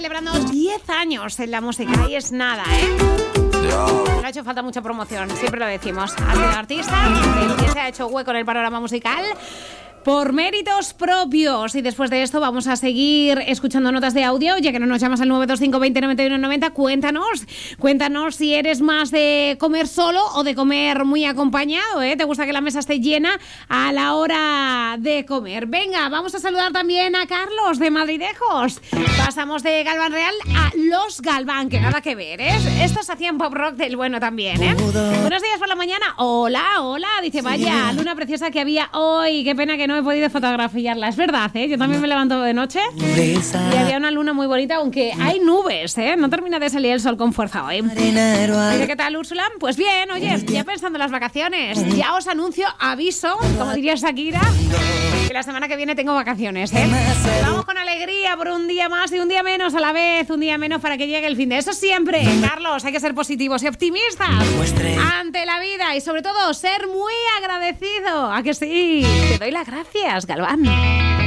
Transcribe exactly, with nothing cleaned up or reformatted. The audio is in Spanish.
celebrando diez años en la música y es nada, ¿eh? No ha hecho falta mucha promoción, siempre lo decimos. Ha sido artista, el que se ha hecho hueco en el panorama musical por méritos propios. Y después de esto vamos a seguir escuchando notas de audio, ya que no nos llamas al nueve dos cinco veinte noventa y uno noventa. Cuéntanos, cuéntanos si eres más de comer solo o de comer muy acompañado, ¿eh? ¿Te gusta que la mesa esté llena a la hora de comer? Venga, vamos a saludar también a Carlos de Madridejos. Pasamos de Galván Real a Los Galván, que nada que ver, ¿eh? Estos hacían pop rock del bueno también, ¿eh? Buenos días por la mañana. Hola, hola. Dice, vaya, luna preciosa que había hoy. Qué pena que no he podido fotografiarla. Es verdad, ¿eh? Yo también me levanto de noche y había una luna muy bonita, aunque hay nubes, ¿eh? No termina de salir el sol con fuerza hoy. Dice, ¿qué tal, Úrsula? Pues bien, oye, ya pensando en las vacaciones. Ya os anuncio, aviso, como diría Shakira, que la semana que viene tengo vacaciones, ¿eh? Vamos con alegría por un día más y un día menos a la vez, un día menos para que llegue el fin de eso siempre. Carlos, hay que ser positivos y optimistas ante la vida y sobre todo ser muy agradecido. ¿A que sí? Te doy las gracias, Galván.